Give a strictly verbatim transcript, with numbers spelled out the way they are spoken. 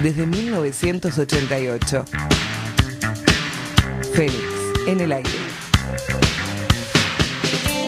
desde mil novecientos ochenta y ocho. Fénix, en el aire.